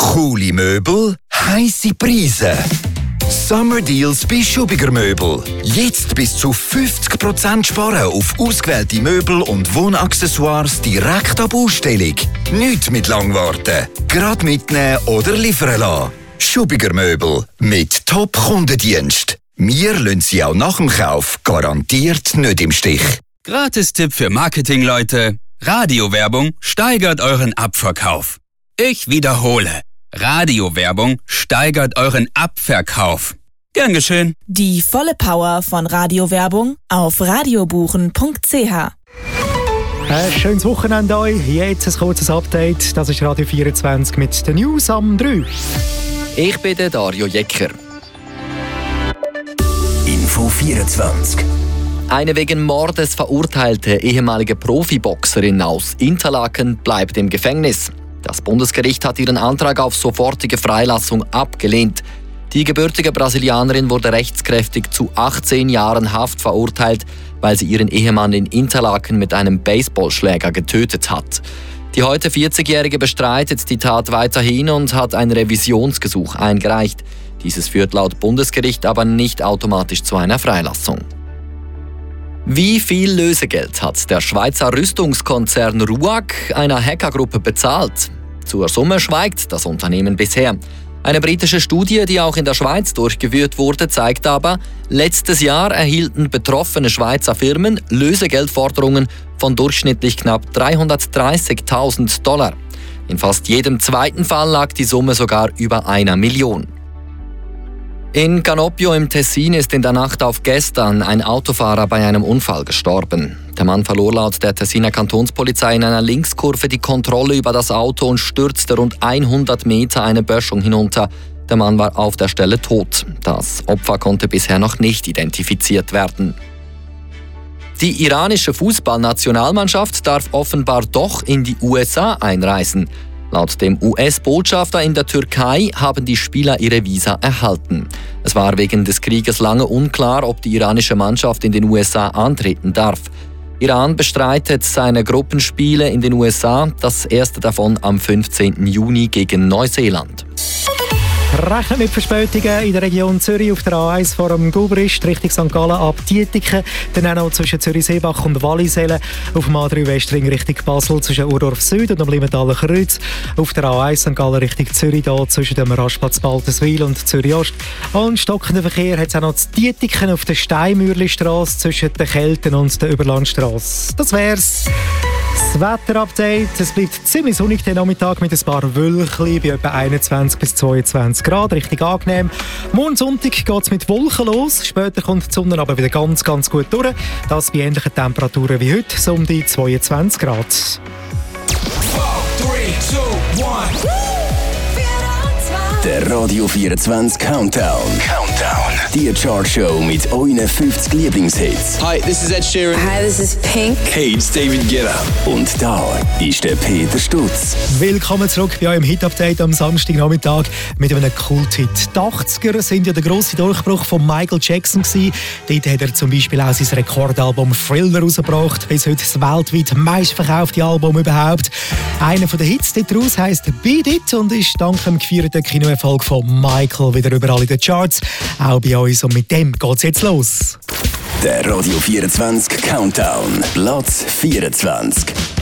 Coole Möbel, heisse Preise. Summer Deals bei Schubiger Möbel. Jetzt bis zu 50% sparen auf ausgewählte Möbel und Wohnaccessoires direkt ab Ausstellung. Nicht mit Langwarten. Gerade mitnehmen oder liefern lassen. Schubiger Möbel mit Top-Kundendienst. Wir lassen Sie auch nach dem Kauf garantiert nicht im Stich. Gratis-Tipp für Marketingleute. Radiowerbung steigert euren Abverkauf. Ich wiederhole. Radiowerbung steigert euren Abverkauf. Gern geschehen. Die volle Power von Radiowerbung auf radiobuchen.ch. Ein schönes Wochenende euch. Jetzt ein kurzes Update. Das ist Radio 24 mit den News am 3. Ich bin der Dario Jecker. Info 24. Eine wegen Mordes verurteilte ehemalige Profiboxerin aus Interlaken bleibt im Gefängnis. Das Bundesgericht hat ihren Antrag auf sofortige Freilassung abgelehnt. Die gebürtige Brasilianerin wurde rechtskräftig zu 18 Jahren Haft verurteilt, weil sie ihren Ehemann in Interlaken mit einem Baseballschläger getötet hat. Die heute 40-Jährige bestreitet die Tat weiterhin und hat ein Revisionsgesuch eingereicht. Dieses führt laut Bundesgericht aber nicht automatisch zu einer Freilassung. Wie viel Lösegeld hat der Schweizer Rüstungskonzern RUAG einer Hackergruppe bezahlt? Zur Summe schweigt das Unternehmen bisher. Eine britische Studie, die auch in der Schweiz durchgeführt wurde, zeigt aber, letztes Jahr erhielten betroffene Schweizer Firmen Lösegeldforderungen von durchschnittlich knapp $330.000. In fast jedem zweiten Fall lag die Summe sogar über 1 Million. In Canoppio im Tessin ist in der Nacht auf gestern ein Autofahrer bei einem Unfall gestorben. Der Mann verlor laut der Tessiner Kantonspolizei in einer Linkskurve die Kontrolle über das Auto und stürzte rund 100 Meter eine Böschung hinunter. Der Mann war auf der Stelle tot. Das Opfer konnte bisher noch nicht identifiziert werden. Die iranische Fußballnationalmannschaft darf offenbar doch in die USA einreisen. Laut dem US-Botschafter in der Türkei haben die Spieler ihre Visa erhalten. Es war wegen des Krieges lange unklar, ob die iranische Mannschaft in den USA antreten darf. Iran bestreitet seine Gruppenspiele in den USA, das erste davon am 15. Juni gegen Neuseeland. Rechnet mit Verspätungen in der Region Zürich auf der A1 vor dem Gubrist Richtung St. Gallen ab Dietiken. Dann auch noch zwischen Zürich-Seebach und Wallisellen. Auf dem A3 Westring Richtung Basel zwischen Urdorf Süd und dem Limentaler Kreuz. Auf der A1 St. Gallen Richtung Zürich da zwischen dem Rastplatz Baltenswil und Zürich Ost. Und stockenden Verkehr hat es auch noch zu Dietiken auf der Steinmürlistrasse zwischen den Kelten und der Überlandstrasse. Das wär's. Das Wetterupdate. Es bleibt ziemlich sonnig den Nachmittag mit ein paar Wölkchen bei etwa 21 bis 22 Grad. Richtig angenehm. Morgen Sonntag geht es mit Wolken los. Später kommt die Sonne aber wieder ganz gut durch. Das bei ähnlichen Temperaturen wie heute, so um die 22 Grad. 4, 3, 2, 1. Der Radio 24 Countdown. Die Chartshow mit euren 50 Lieblingshits. Hi, this is Ed Sheeran. Hi, this is Pink. Hey, it's David Guetta. Und da ist der Peter Stutz. Willkommen zurück bei eurem Hit-Update am Samstagnachmittag mit einem Kult-Hit. Die 80er sind ja der grosse Durchbruch von Michael Jackson gewesen. Dort hat er zum Beispiel auch sein Rekordalbum Thriller rausgebracht. Bis heute das weltweit meistverkaufte Album überhaupt. Einer der Hits daraus heisst «Beat It» und ist dank dem gefeierten Kinoerfolg von Michael wieder überall in den Charts. Auch bei uns, und mit dem geht's jetzt los. Der Radio 24 Countdown. Platz 24.